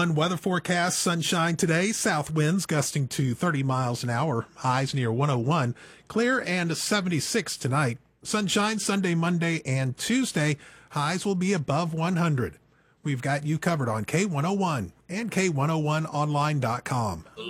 Weather forecast, sunshine today, south winds gusting to 30 miles an hour, highs near 101, clear and 76 tonight. Sunshine Sunday, Monday, and Tuesday, highs will be above 100. We've got you covered on K101 and K101online.com.